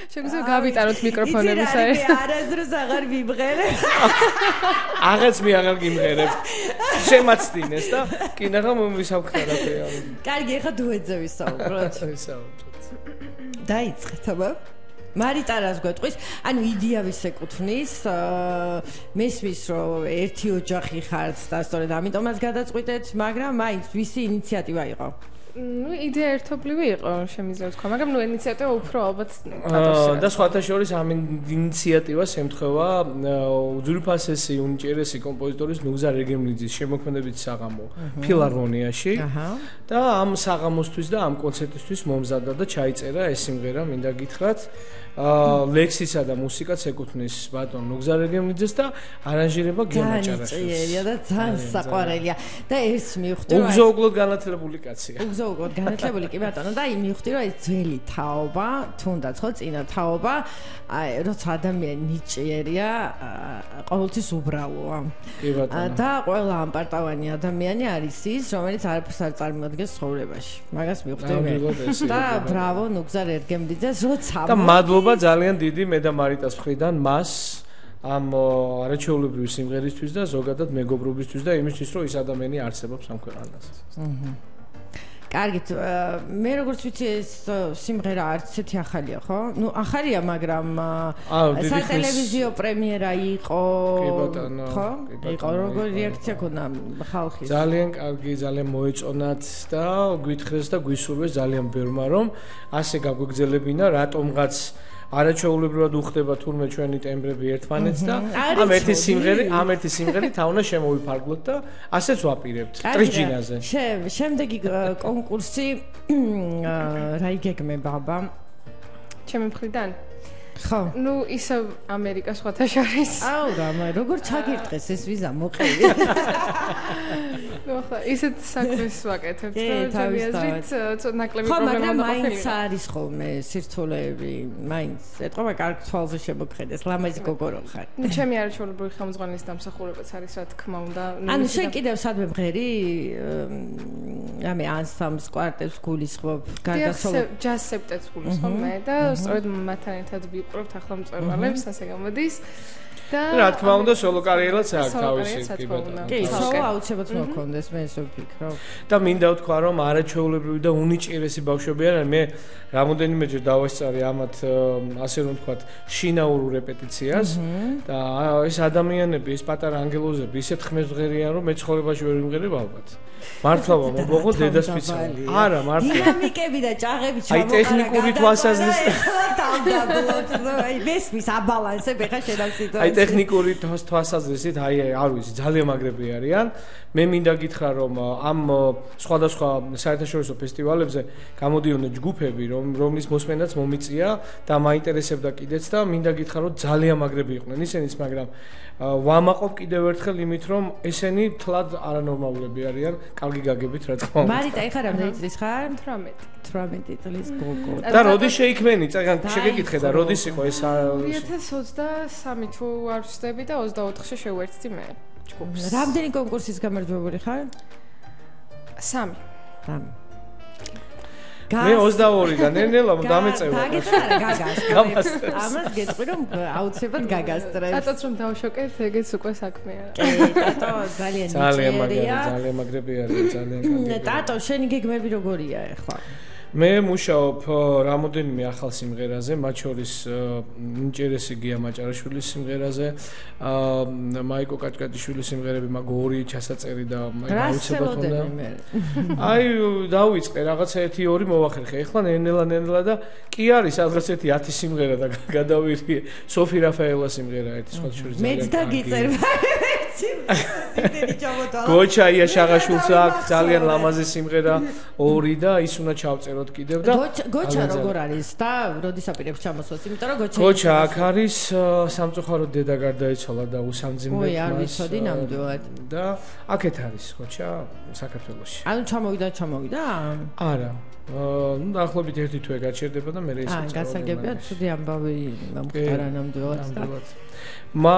შეგვიძლია გავიტანოთ მიკროფონები საერთოდ. არასდროს აღარ ვიმღერებ. აღარც მე აღარ გიმღერებ. შემაცდინეს და კინაღა მომისავქრებია. კარგი, ეხა დუეტზე ვისაუბროთ. დაიწყეთ, აბა. მარიტა რას გვეტყვის? ანუ იდეავის ეკუთვნის, მესმის რომ ერთი ოჯახი ხართ და სწორედ ამიტომაც გადაწყვიტეთ, მაგრამ მაინც ვისი ინიციატივა იყო? ნუ იდეა ერთობლივი იყო, შემიძლია ვთქვა, მაგრამ ნუ ინიციატივა უფრო ალბათ და სხვათა შორის ამ ინიციატივას ემთხვევა უძვირფასესი უნიჭიერესი კომპოზიტორის ნუგზარ რეგემლიძის შემოქმედებით საღამო ფილარმონიაში და ამ საღამოსთვის და ამ კონცერტისთვის მომზადდა და ჩაიწერა ეს სიმღერა, მინდა გითხრათ. ლექსისა და მუსიკაც ეკუთვნის ბატონ ნუგზარ რეგემლიძეს და არანჟირება გიამაჭარაშვილს. და ძალიან საყვარელია და ეს მივხვდი რომ უგზაუგლოდ განათლებული კაცია. უგზაუგლოდ განათლებული კი ბატონო და მივხვდი რომ ეს ძველი თაობა, თუნდაც ხო წინა თაობა, როცა ადამიანი ნიჭიერია, ყოველთვის უბრალოა. კი ბატონო. და ყველა ამპარტავანი ადამიანი არის ის, რომელიც არაფერს არ წარმოადგენს ცხოვრებაში. მაგას მივხვდი მე. და ბრავო ნუგზარ რეგემლიძეს, როცა და მადლობა ძალიან დიდი მე და მარიტას მხრიდან მას ამ არაჩვეულებრივი სიმღერისთვის და ზოგადად მეგობრობისთვის და იმისთვის რომ ის ადამიანი არსებობს ამ ქვეყანაზე. კარგით, მე როგორც ვიცი ეს სიმღერა არც ესეთი ახალია, ხო? ნუ ახალია, მაგრამ სატელევიზიო პრემიერა იყო. კი ბატონო. ხო? იყო როგორი რეაქცია ქონდა ხალხის? ძალიან კარგი, ძალიან მოეწონათ და გვითხრეს და გვისურვეს ძალიან ბევრმა რომ ასე გაგვეგზელებინა, რატომღაც არაჩვეულებრივად უხდება თურმე ჩვენი ტემბრები ერთმანეთს და ამ ერთი სიმღერით აუნა შემოვიფარგლოთ და ასეც ვაპირებთ ტრიჯინაზე. შემდეგი კონკურსი რა იგეგმება აბა? ჩემი მხრიდან? ხო. ნუ ისე ამერიკა სხვათა შორის. აუ რა, როგორ ჩაგირტყეს ეს ვიზა მოყევი? ნუ ახლა ისეთ საქმეს ვაკეთებთ, რომ ჩემი აზრით ნაკლები პრობლემა უნდა ყოფილიყო. მაგრამ მაინც არის ხოლმე სირთულეები, მაინც ეტყობა კარგ თვალზე შემოგხედეს, ლამაზი გოგო რო ხარ. ნუ ჩემი არაჩვეულებრივი ხელმძღვანელის დამსახურებაც არის, რა თქმა უნდა. ანუ შენ კიდევ სადმე მღერი? ანსამბლს, კვარტეტს გულისხმობ, გარდაცვალებულ ჯაზ სეპტეტს გულისხმობ მე და სწორედ მათთან ერთად ვიყურებთ ახლა მწვერვალებს, ასე გამოდის. და რა თქმა უნდა სოლო კარიერაც აქვს თავისი კი ბატონო. კი, სოლო აუცილებლად მოქონდეს, მე ესე ვფიქრობ. და მინდა ვთქვა რომ არაჩვეულებრივი და უნიჭიერესი ბავშვები არიან. მე რამოდენიმეჯერ დავასწარი ამათ ასე რომ ვთქვათ შინაურ რეპეტიციას და ეს ადამიანები, ეს პატარა ანგელოზები ისეთ ხმერღერიან რომ მე ცხოვრებაში ვერ ვიმღერებ ალბათ. მართლა მომბოღო დედასპიცა. არა, მართლა. დინამიკები და ჭაღები ჩამოყარა. აი ტექნიკური თვალსაზრისით დავდაბლობს, აი მესმის აბალანსები ხა შედავ სიტუაცია. აი ტექნიკური თვალსაზრისით აი არ ვიცი ძალიან მაგრები არიან. მე მინდა გითხრა რომ ამ სხვადასხვა საერთაშორისო ფესტივალებზე გამოდიოდნენ ჯგუფები რომლის მოსმენაც მომიწია და მაინტერესებდა კიდეც და მინდა გითხრა რომ ძალიან მაგრები იყვნენ ისენიც მაგრამ ვამაყობ კიდევ ერთხელ იმით რომ ესენი თლად არანორმალურები არიან კარგი გაგებით რა თქმა უნდა მარიტა ეხლა რამდენი წლის ხარ 18 წლის გოგო და როდი შეიქმენი წეგან შეგეკითხე და როდის იყო ეს 2023 თუ არ ვცდები და 24-ში შევერთდი მე ჯგუფს რამდენი კონკურსის გამარჯვებული ხარ 3 მე 22-დან ნელ-ნელა დამეწევა. დაგეწარა გაგას. ამას გეტყვი რომ აუცილებლად გაგასწრებს. ტატოც რომ დავშოკეთ, ეგეც უკვე საქმეა. კი, ტატო ძალიან ნიჭიერია. ძალიან მაგრები არის, ძალიან კარგი. ტატო, შენი გეგმები როგორია ახლა? მე მუშაობ რამოდენიმე ახალ სიმღერაზე, მათ შორის ნიჭიერესი გია მაჭარაშვილის სიმღერაზე, მაიკო კაჭკაჭიშვილის სიმღერები მაგ ორი ჩასაწერი და აუცილებლად უნდა. აი, დავიწყე რაღაცა 1-2 მოვახერხე. ეხლა ნელ-ნელა და კი არის რაღაც 10 სიმღერა და გადავირიე. სოფი რაფაელას სიმღერა ერთი სხვა შორის ძალიან. მეც დაგიწერვა. გოჩა იაშაღაშვილს აქვს ძალიან ლამაზი სიმღერა 2 და ის უნდა ჩავწეროთ კიდევ და გოჩა როგორ არის და როდის აპირებს ჩამოსვლას იმიტომ რომ გოჩა აქ არის სამწუხაროდ დედა გარდაეცვალა და უსამძიმრად არ ვიცოდი ნამდვილად და აქეთ არის გოჩა საქართველოში ანუ ჩამოვიდა არა ნუ დაახლოებით 1 თვე გაჩერდება და მე ისე გასაგებია ცუდი ამბავი მომხდარა ნამდვილად